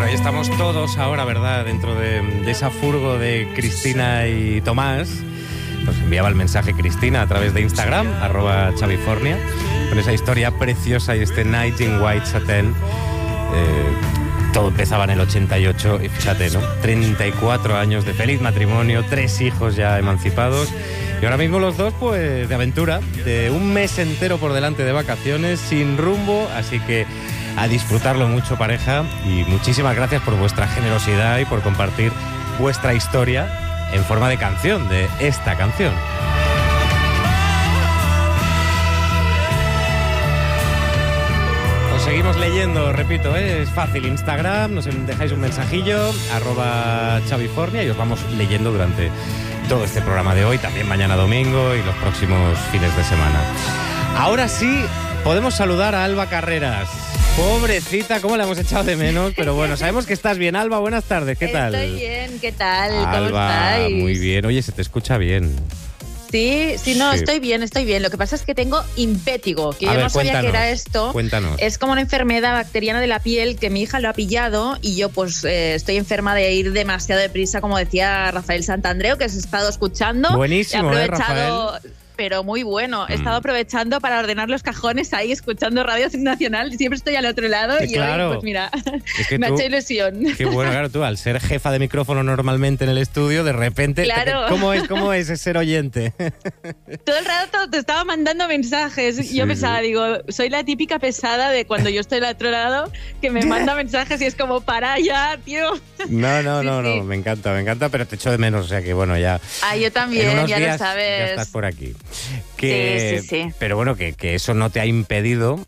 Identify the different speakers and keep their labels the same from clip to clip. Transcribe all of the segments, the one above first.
Speaker 1: ahí estamos todos ahora, ¿verdad? Dentro de esa furgo de Cristina y Tomás. Nos enviaba el mensaje Cristina a través de Instagram, @Xavifornia, con esa historia preciosa y este Night in White Satin. Todo empezaba en el 88 y fíjate, ¿no? 34 años de feliz matrimonio, 3 hijos ya emancipados. Y ahora mismo los dos, pues, de aventura, de un mes entero por delante de vacaciones, sin rumbo, así que a disfrutarlo mucho, pareja, y muchísimas gracias por vuestra generosidad y por compartir vuestra historia en forma de canción, de esta canción. Os seguimos leyendo, repito, es fácil, Instagram, nos dejáis un mensajillo, @Xavifornia, y os vamos leyendo durante todo este programa de hoy, también mañana domingo y los próximos fines de semana. Ahora sí, podemos saludar a Alba Carreras. Pobrecita, cómo la hemos echado de menos, pero bueno, sabemos que estás bien. Alba, buenas tardes, ¿qué tal?
Speaker 2: Estoy bien, ¿qué tal?
Speaker 1: Alba,
Speaker 2: ¿Cómo estáis?
Speaker 1: Muy bien. Oye, se te escucha bien.
Speaker 2: Sí, estoy bien. Lo que pasa es que tengo impétigo, que yo no sabía que era esto.
Speaker 1: Cuéntanos.
Speaker 2: Es como una enfermedad bacteriana de la piel que mi hija lo ha pillado y yo pues estoy enferma de ir demasiado deprisa, como decía Rafael Santandreu, que has estado escuchando.
Speaker 1: Buenísimo,
Speaker 2: he
Speaker 1: aprovechado,
Speaker 2: Rafael. Pero muy bueno. He estado aprovechando para ordenar los cajones ahí, escuchando Radio Nacional. Siempre estoy al otro lado y
Speaker 1: claro.
Speaker 2: hoy, pues mira,
Speaker 1: es que
Speaker 2: me ha hecho ilusión.
Speaker 1: Qué bueno, claro, tú al ser jefa de micrófono normalmente en el estudio, de repente,
Speaker 2: claro.
Speaker 1: ¿Cómo es ser oyente?
Speaker 2: Todo el rato te estaba mandando mensajes.
Speaker 1: Sí.
Speaker 2: Yo pensaba, soy la típica pesada de cuando yo estoy al otro lado, que me manda mensajes y es como, para ya, tío.
Speaker 1: No, me encanta, pero te echo de menos, o sea que bueno, ya...
Speaker 2: Yo también, ya
Speaker 1: días,
Speaker 2: lo sabes.
Speaker 1: Ya estás por aquí.
Speaker 2: Sí.
Speaker 1: Pero bueno, que eso no te ha impedido...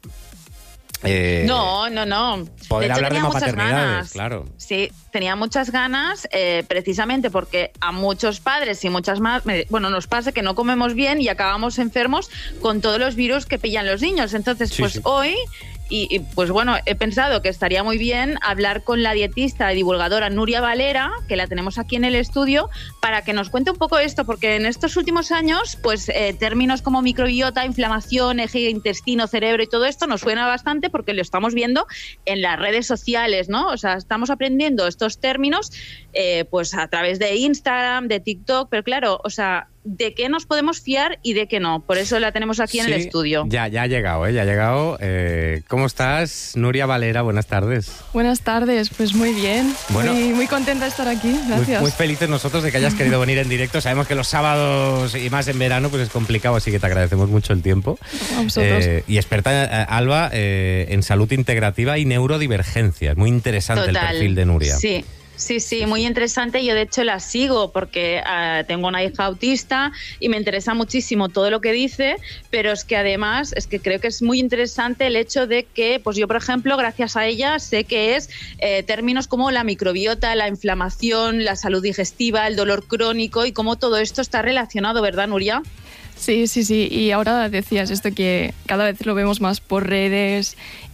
Speaker 2: No.
Speaker 1: Poder
Speaker 2: de hecho,
Speaker 1: hablar de
Speaker 2: tenía muchas
Speaker 1: maternidades,
Speaker 2: ganas.
Speaker 1: claro.
Speaker 2: Sí, tenía muchas ganas, precisamente porque a muchos padres y muchas más, nos pasa que no comemos bien y acabamos enfermos con todos los virus que pillan los niños. Entonces, sí. Hoy... Y pues bueno, he pensado que estaría muy bien hablar con la dietista y divulgadora Núria Valera, que la tenemos aquí en el estudio, para que nos cuente un poco esto, porque en estos últimos años, pues términos como microbiota, inflamación, eje intestino, cerebro y todo esto nos suena bastante porque lo estamos viendo en las redes sociales, ¿no? O sea, estamos aprendiendo estos términos pues a través de Instagram, de TikTok, pero claro, o sea, de qué nos podemos fiar y de qué no. Por eso la tenemos aquí en el estudio.
Speaker 1: Ya ha llegado. ¿Cómo estás, Núria Valera? Buenas tardes.
Speaker 3: Buenas tardes, pues muy bien. Bueno, muy contenta de estar aquí, gracias.
Speaker 1: Muy felices nosotros de que hayas querido venir en directo. Sabemos que los sábados y más en verano pues es complicado, así que te agradecemos mucho el tiempo.
Speaker 3: A vosotros.
Speaker 1: Y experta, Alba, en salud integrativa y neurodivergencia. Muy interesante. Total. El perfil de Núria.
Speaker 2: Sí, muy interesante. Yo de hecho la sigo porque tengo una hija autista y me interesa muchísimo todo lo que dice, pero es que además es que creo que es muy interesante el hecho de que, pues yo por ejemplo, gracias a ella sé que es términos como la microbiota, la inflamación, la salud digestiva, el dolor crónico y cómo todo esto está relacionado, ¿verdad, Núria?
Speaker 3: Sí. Y ahora decías esto que cada vez lo vemos más por redes